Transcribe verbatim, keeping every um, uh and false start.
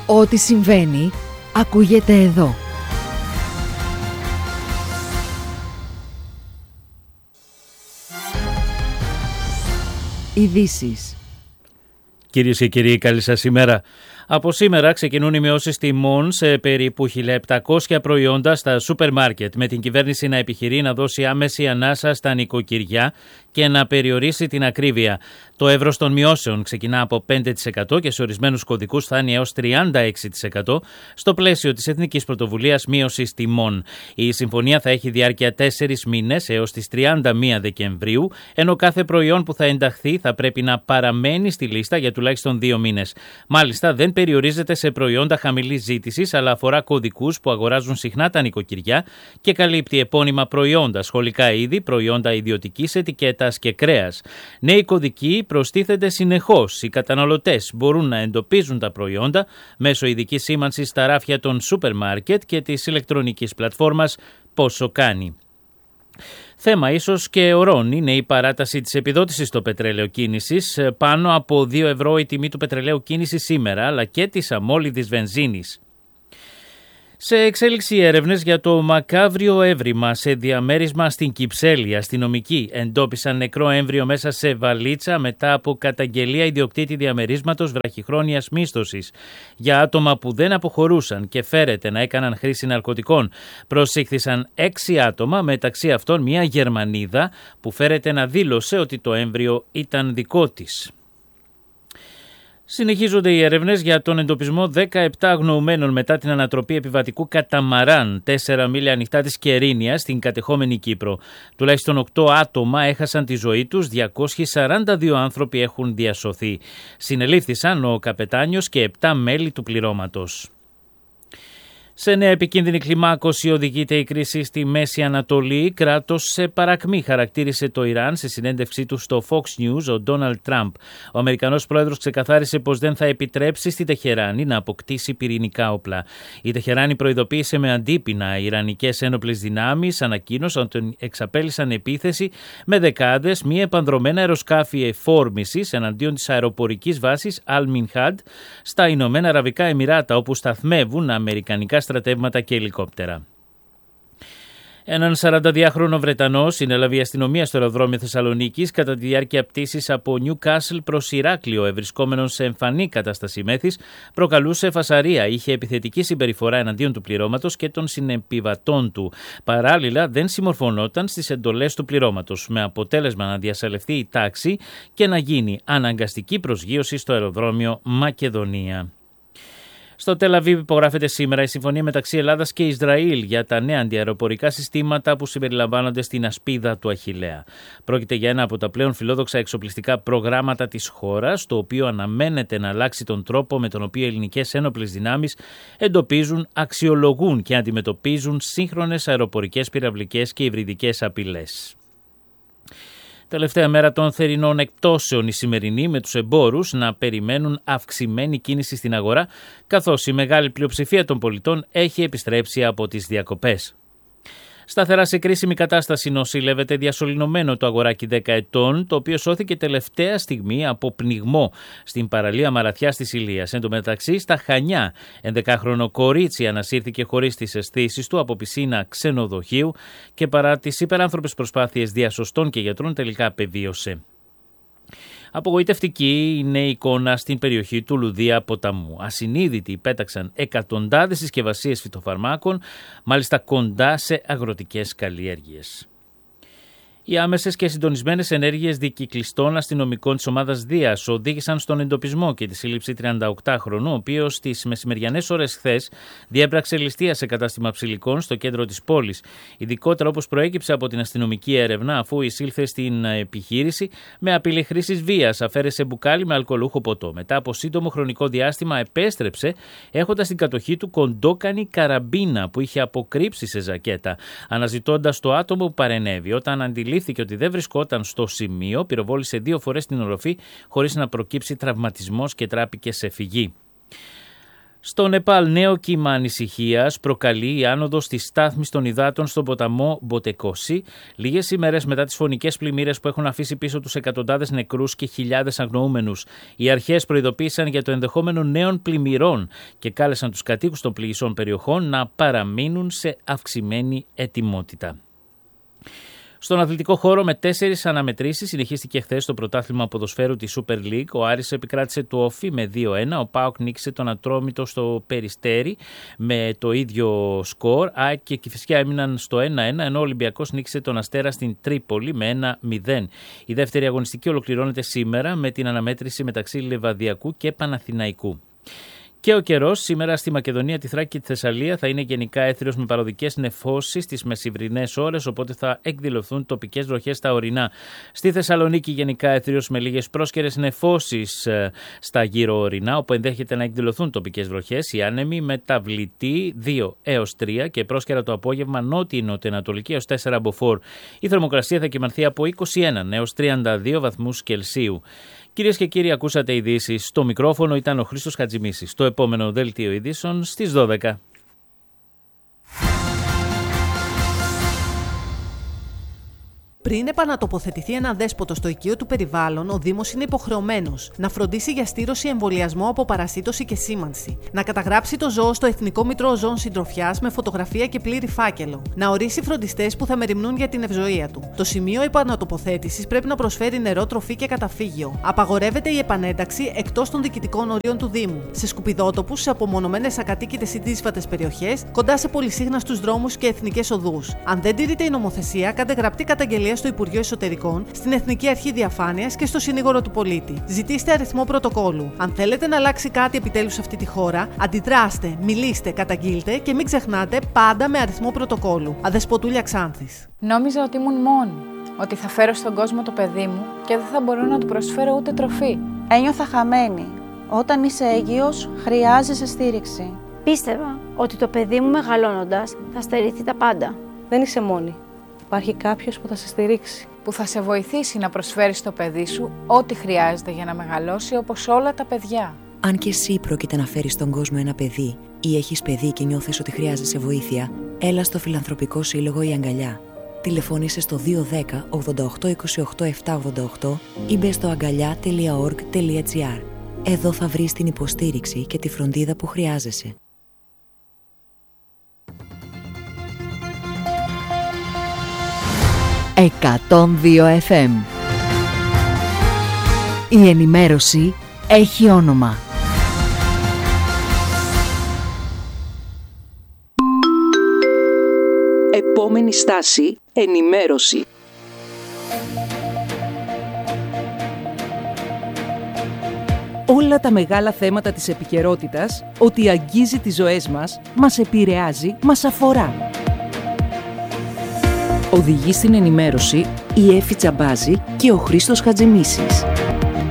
Ό,τι συμβαίνει, ακούγεται εδώ. Ειδήσεις. Κυρίες και κύριοι, καλή σας ημέρα. Από σήμερα ξεκινούν οι μειώσεις τιμών σε περίπου χίλια επτακόσια προϊόντα στα σούπερ μάρκετ, με την κυβέρνηση να επιχειρεί να δώσει άμεση ανάσα στα νοικοκυριά και να περιορίσει την ακρίβεια. Το εύρος των μειώσεων ξεκινά από πέντε τοις εκατό και σε ορισμένους κωδικούς φτάνει έως τριάντα έξι τοις εκατό στο πλαίσιο της Εθνικής Πρωτοβουλίας Μείωσης Τιμών. Η συμφωνία θα έχει διάρκεια τέσσερις μήνες έως τις τριάντα μία Δεκεμβρίου, ενώ κάθε προϊόν που θα ενταχθεί θα πρέπει να παραμένει στη λίστα για τουλάχιστον δύο μήνες. Μάλιστα, δεν περιορίζεται σε προϊόντα χαμηλής ζήτησης, αλλά αφορά κωδικούς που αγοράζουν συχνά τα νοικοκυριά και καλύπτει επώνυμα προϊόντα, σχολικά είδη, προϊόντα ιδιωτικής ετικέτας και κρέας. Νέοι κωδικοί προστίθενται συνεχώς. Οι καταναλωτές μπορούν να εντοπίζουν τα προϊόντα μέσω ειδικής σήμανσης στα ράφια των σούπερ μάρκετ και της ηλεκτρονικής πλατφόρμας Πόσο Κάνει. Θέμα ίσως και ωρών είναι η παράταση της επιδότησης στο πετρέλαιο κίνησης. Πάνω από δύο ευρώ η τιμή του πετρελαίου κίνησης σήμερα, αλλά και της αμόλυδης βενζίνης. Σε εξέλιξη έρευνες για το μακάβριο έβριμα σε διαμέρισμα στην Κυψέλη, αστυνομικοί εντόπισαν νεκρό έμβριο μέσα σε βαλίτσα μετά από καταγγελία ιδιοκτήτη διαμερίσματος βραχυχρόνιας μίσθωσης. Για άτομα που δεν αποχωρούσαν και φέρεται να έκαναν χρήση ναρκωτικών, προσήχθησαν έξι άτομα, μεταξύ αυτών μια Γερμανίδα που φέρεται να δήλωσε ότι το έμβριο ήταν δικό της. Συνεχίζονται οι έρευνες για τον εντοπισμό δεκαεπτά αγνοουμένων μετά την ανατροπή επιβατικού καταμαράν τέσσερα μίλια ανοιχτά της Κερίνιας στην κατεχόμενη Κύπρο. Τουλάχιστον οκτώ άτομα έχασαν τη ζωή τους, διακόσιοι σαράντα δύο άνθρωποι έχουν διασωθεί. Συνελήφθησαν ο καπετάνιος και επτά μέλη του πληρώματος. Σε νέα επικίνδυνη κλιμάκωση οδηγείται η κρίση στη Μέση Ανατολή. Κράτος σε παρακμή χαρακτήρισε το Ιράν σε συνέντευξή του στο Fox News ο Ντόναλντ Τραμπ. Ο Αμερικανός πρόεδρος ξεκαθάρισε πως δεν θα επιτρέψει στη Τεχεράνη να αποκτήσει πυρηνικά όπλα. Η Τεχεράνη προειδοποίησε με αντίπεινα. Οι Ιρανικές ένοπλες δυνάμεις ανακοίνωσαν ότι εξαπέλυσαν επίθεση με δεκάδες μη επανδρομένα αεροσκάφη εφόρμησης εναντίον της αεροπορικής βάσης Al-Minhad στα Ηνωμένα Αραβικά Εμιράτα, όπου σταθμεύουν αμερικανικά στρατεύματα και ελικόπτερα. Έναν σαρανταδυάχρονο Βρετανό συνέλαβε η αστυνομία στο αεροδρόμιο Θεσσαλονίκης κατά τη διάρκεια πτήσης από Νιουκάσλ προς Ηράκλειο. Ευρισκόμενος σε εμφανή κατάσταση μέθης, προκαλούσε φασαρία, είχε επιθετική συμπεριφορά εναντίον του πληρώματος και των συνεπιβατών του. Παράλληλα, δεν συμμορφωνόταν στις εντολές του πληρώματος, με αποτέλεσμα να διασαλευθεί η τάξη και να γίνει αναγκαστική προσγείωση στο αεροδρόμιο Μακεδονία. Στο Τελ Αβίβ υπογράφεται σήμερα η συμφωνία μεταξύ Ελλάδας και Ισραήλ για τα νέα αντιαεροπορικά συστήματα που συμπεριλαμβάνονται στην ασπίδα του Αχιλλέα. Πρόκειται για ένα από τα πλέον φιλόδοξα εξοπλιστικά προγράμματα της χώρας, το οποίο αναμένεται να αλλάξει τον τρόπο με τον οποίο οι ελληνικές ένοπλες δυνάμεις εντοπίζουν, αξιολογούν και αντιμετωπίζουν σύγχρονες αεροπορικές, πυραυλικές και υβριδικές απειλές. Τελευταία μέρα των θερινών εκπτώσεων η σημερινή, με τους εμπόρους να περιμένουν αυξημένη κίνηση στην αγορά, καθώς η μεγάλη πλειοψηφία των πολιτών έχει επιστρέψει από τις διακοπές. Σταθερά σε κρίσιμη κατάσταση νοσηλεύεται διασωληνωμένο το αγοράκι δέκα ετών, το οποίο σώθηκε τελευταία στιγμή από πνιγμό στην παραλία Μαραθιάς της Ηλίας. Εν τω μεταξύ, στα Χανιά, ενδεκάχρονο κορίτσι ανασύρθηκε χωρίς τις αισθήσεις του από πισίνα ξενοδοχείου και παρά τις υπεράνθρωπες προσπάθειες διασωστών και γιατρών τελικά απεβίωσε. Απογοητευτική είναι η εικόνα στην περιοχή του Λουδία ποταμού. Ασυνείδητοι πέταξαν εκατοντάδες συσκευασίες φυτοφαρμάκων, μάλιστα κοντά σε αγροτικές καλλιέργειες. Οι άμεσες και συντονισμένες ενέργειες δικυκλιστών αστυνομικών της ομάδας Δίας οδήγησαν στον εντοπισμό και τη σύλληψη τριανταοκτάχρονου, ο οποίος στις μεσημεριανές ώρες χθες διέπραξε ληστεία σε κατάστημα ψηλικών στο κέντρο της πόλης. Ειδικότερα, όπως προέκυψε από την αστυνομική έρευνα, αφού εισήλθε στην επιχείρηση με απειλή χρήσης βίας, αφαίρεσε μπουκάλι με αλκοολούχο ποτό. Μετά από σύντομο χρονικό διάστημα επέστρεψε έχοντας στην κατοχή του κοντόκανη καραμπίνα που είχε αποκρύψει σε ζακέτα, αναζητώντας το άτομο που παρενέβη. Όταν αντιλήφθηκε ότι δεν βρισκόταν στο σημείο, πυροβόλησε δύο φορές την οροφή χωρίς να προκύψει τραυματισμός και τράπηκε σε φυγή. Στο Νεπάλ, νέο κύμα ανησυχίας προκαλεί η άνοδος της στάθμης των υδάτων στον ποταμό Μποτεκόση, λίγες ημέρες μετά τις φωνικές πλημμύρες που έχουν αφήσει πίσω τους εκατοντάδες νεκρούς και χιλιάδες αγνοούμενους. Οι αρχές προειδοποίησαν για το ενδεχόμενο νέων πλημμυρών και κάλεσαν τους κατοίκους των πληγισών περιοχών να παραμείνουν σε αυξημένη ετοιμότητα. Στον αθλητικό χώρο, με τέσσερις αναμετρήσεις, συνεχίστηκε χθες το πρωτάθλημα ποδοσφαίρου της Super League. Ο Άρης επικράτησε το Όφι με δύο ένα. Ο ΠΑΟΚ νίκησε τον Ατρόμητο στο Περιστέρι με το ίδιο σκορ. ΑΕΚ και Κηφισιά έμειναν στο ένα ένα, ενώ ο Ολυμπιακός νίκησε τον Αστέρα στην Τρίπολη με ένα μηδέν. Η δεύτερη αγωνιστική ολοκληρώνεται σήμερα με την αναμέτρηση μεταξύ Λεβαδιακού και Παναθηναϊκού. Και ο καιρός σήμερα στη Μακεδονία, τη Θράκη και τη Θεσσαλία θα είναι γενικά έθριος με παροδικές νεφώσεις στις μεσημβρινές ώρες, οπότε θα εκδηλωθούν τοπικές βροχές στα ορεινά. Στη Θεσσαλονίκη γενικά έθριος με λίγες πρόσκαιρες νεφώσεις στα γύρω ορεινά, όπου ενδέχεται να εκδηλωθούν τοπικές βροχές. Οι άνεμοι μεταβλητοί δύο έως τρία και πρόσκαιρα το απόγευμα νότιη νοτιοανατολική έως τέσσερα μποφόρ. Η θερμοκρασία θα κυμανθεί από είκοσι ένα έως τριάντα δύο βαθμούς Κελσίου. Κυρίες και κύριοι, ακούσατε ειδήσεις. Στο μικρόφωνο ήταν ο Χρήστος Χατζημίσης. Το επόμενο δελτίο ειδήσεων στις δώδεκα. Πριν επανατοποθετηθεί ένα δέσποτο στο οικείο του περιβάλλον, ο Δήμος είναι υποχρεωμένος να φροντίσει για στήρωση, εμβολιασμό από παρασίτωση και σήμανση, να καταγράψει το ζώο στο Εθνικό Μητρό Ζώων Συντροφιάς με φωτογραφία και πλήρη φάκελο, να ορίσει φροντιστές που θα μεριμνούν για την ευζοία του. Το σημείο επανατοποθέτησης πρέπει να προσφέρει νερό, τροφή και καταφύγιο. Απαγορεύεται η επανένταξη εκτός των διοικητικών ορίων του Δήμου, σε σκουπιδότοπους, σε απομονωμένες ακατοίκητες ή δύσβατες περιοχές, κοντά σε πολυσύχναστους δρόμους και εθνικές οδούς. Αν δεν τηρείται η νομοθεσία, κάντε γραπτή καταγγελία στο Υπουργείο Εσωτερικών, στην Εθνική Αρχή Διαφάνειας και στο Συνήγορο του Πολίτη. Ζητήστε αριθμό πρωτοκόλου. Αν θέλετε να αλλάξει κάτι επιτέλους σε αυτή τη χώρα, αντιδράστε, μιλήστε, καταγγείλτε και μην ξεχνάτε πάντα με αριθμό πρωτοκόλου. Αδεσποτούλια Ξάνθης. Νόμιζα ότι ήμουν μόνη. Ότι θα φέρω στον κόσμο το παιδί μου και δεν θα μπορώ να του προσφέρω ούτε τροφή. Ένιωθα χαμένη. Όταν είσαι έγκυος, χρειάζεσαι στήριξη. Πίστευα ότι το παιδί μου μεγαλώνοντας θα στερηθεί τα πάντα. Δεν είσαι μόνη. Υπάρχει κάποιος που θα σε στηρίξει. Που θα σε βοηθήσει να προσφέρεις στο παιδί σου ό,τι χρειάζεται για να μεγαλώσει όπως όλα τα παιδιά. Αν και εσύ πρόκειται να φέρεις στον κόσμο ένα παιδί ή έχεις παιδί και νιώθεις ότι χρειάζεσαι βοήθεια, έλα στο Φιλανθρωπικό Σύλλογο Η Αγκαλιά. Τηλεφώνησε στο δύο ένα μηδέν ογδόντα οκτώ είκοσι οκτώ επτακόσια ογδόντα οκτώ ή μπε στο αγκαλιά τελεία org τελεία gr. Εδώ θα βρεις την υποστήριξη και τη φροντίδα που χρειάζεσαι. εκατόν δύο εφ εμ. Η ενημέρωση έχει όνομα. Επόμενη στάση, ενημέρωση. Όλα τα μεγάλα θέματα της επικαιρότητας, ότι αγγίζει τις ζωές μας, μας επηρεάζει, μας αφορά. Οδηγεί στην ενημέρωση η Έφη Τσαμπάζη και ο Χρήστος Χατζημίσης.